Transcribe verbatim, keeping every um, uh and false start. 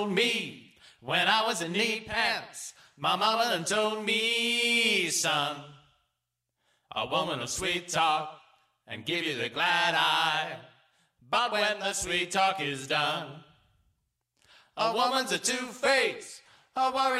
told me when I was in knee pants. My mama done told me, son, a woman will sweet talk and give you the glad eye. But when the sweet talk is done, a woman's a two-face, a worry